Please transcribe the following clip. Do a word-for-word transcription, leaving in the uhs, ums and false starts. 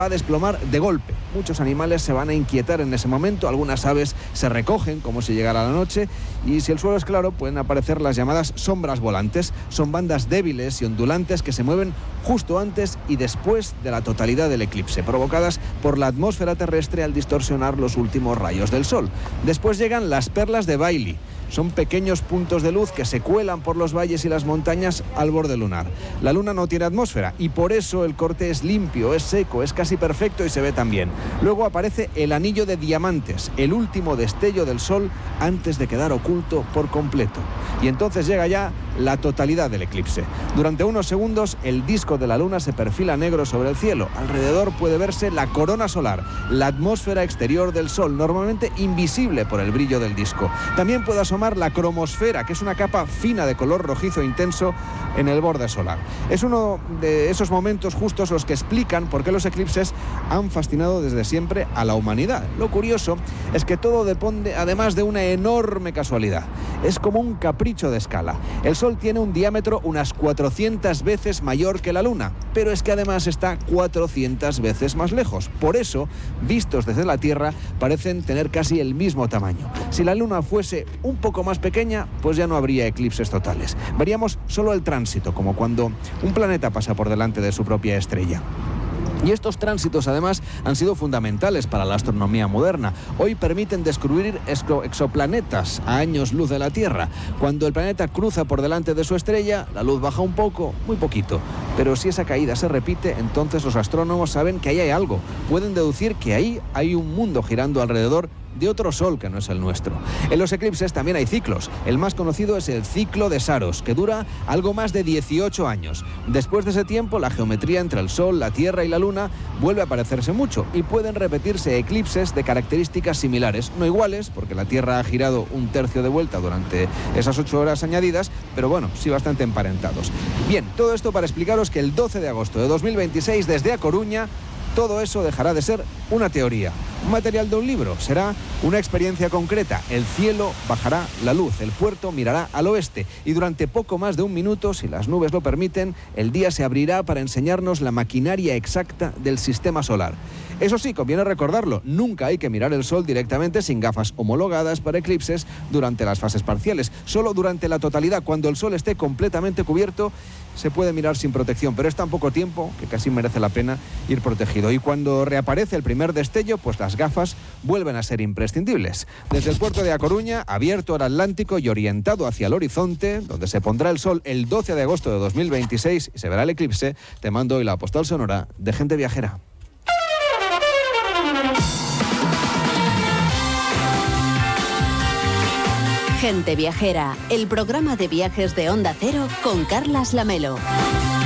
va a desplomar de golpe. Muchos animales se van a inquietar en ese momento, algunas aves se recogen como si llegara la noche y si el suelo es claro pueden aparecer las llamadas sombras volantes. Son bandas débiles y ondulantes que se mueven justo antes y después de la totalidad del eclipse, provocadas por la atmósfera terrestre al distorsionar los últimos rayos del sol. Después llegan las perlas de Bailey. Son pequeños puntos de luz que se cuelan por los valles y las montañas al borde lunar. La luna no tiene atmósfera y por eso el corte es limpio, es seco, es casi perfecto y se ve tan bien. Luego aparece el anillo de diamantes, el último destello del sol antes de quedar oculto por completo. Y entonces llega ya la totalidad del eclipse. Durante unos segundos el disco de la luna se perfila negro sobre el cielo. Alrededor puede verse la corona solar, la atmósfera exterior del sol, normalmente invisible por el brillo del disco. También puede asomar la cromosfera, que es una capa fina de color rojizo intenso en el borde solar. Es uno de esos momentos justos los que explican por qué los eclipses han fascinado desde siempre a la humanidad. Lo curioso es que todo depende además de una enorme casualidad. Es como un capricho de escala. El Sol tiene un diámetro unas cuatrocientas veces mayor que la Luna, pero es que además está cuatrocientas veces más lejos. Por eso, vistos desde la Tierra, parecen tener casi el mismo tamaño. Si la Luna fuese un poco más pequeña, pues ya no habría eclipses totales. Veríamos solo el tránsito, como cuando un planeta pasa por delante de su propia estrella. Y estos tránsitos, además, han sido fundamentales para la astronomía moderna. Hoy permiten descubrir exo- exoplanetas a años luz de la Tierra. Cuando el planeta cruza por delante de su estrella, la luz baja un poco, muy poquito. Pero si esa caída se repite, entonces los astrónomos saben que ahí hay algo. Pueden deducir que ahí hay un mundo girando alrededor de otro sol que no es el nuestro. En los eclipses también hay ciclos. El más conocido es el ciclo de Saros, que dura algo más de dieciocho años. Después de ese tiempo, la geometría entre el Sol, la Tierra y la Luna vuelve a parecerse mucho y pueden repetirse eclipses de características similares, no iguales, porque la Tierra ha girado un tercio de vuelta durante esas ocho horas añadidas, pero bueno, sí bastante emparentados. Bien, todo esto para explicaros que el doce de agosto de dos mil veintiséis, desde A Coruña, todo eso dejará de ser una teoría, un material de un libro, será una experiencia concreta. El cielo bajará la luz, el puerto mirará al oeste y durante poco más de un minuto, si las nubes lo permiten, el día se abrirá para enseñarnos la maquinaria exacta del sistema solar. Eso sí, conviene recordarlo, nunca hay que mirar el sol directamente sin gafas homologadas para eclipses durante las fases parciales. Solo durante la totalidad, cuando el sol esté completamente cubierto, se puede mirar sin protección, pero es tan poco tiempo que casi merece la pena ir protegido. Y cuando reaparece el primer destello, pues las gafas vuelven a ser imprescindibles. Desde el puerto de A Coruña, abierto al Atlántico y orientado hacia el horizonte, donde se pondrá el sol el doce de agosto de dos mil veintiséis y se verá el eclipse, te mando hoy la postal sonora de Gente Viajera. Gente Viajera, el programa de viajes de Onda Cero con Carlas Lamelo.